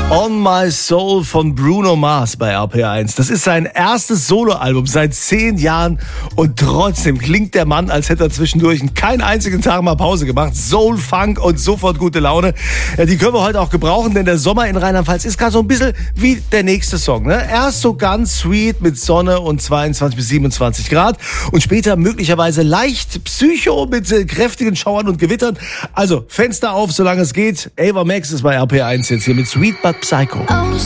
On My Soul von Bruno Mars bei RPR1. Das ist sein erstes Soloalbum seit 10 Jahren und trotzdem klingt der Mann, als hätte er zwischendurch keinen einzigen Tag mal Pause gemacht. Soul, Funk und sofort gute Laune. Ja, die können wir heute auch gebrauchen, denn der Sommer in Rheinland-Pfalz ist gerade so ein bisschen wie der nächste Song. Ne? Erst so ganz sweet mit Sonne und 22 bis 27 Grad und später möglicherweise leicht Psycho mit kräftigen Schauern und Gewittern. Also Fenster auf, solange es geht. Ava Max ist bei RPR1 jetzt hier mit Sweet But Psycho. Oh,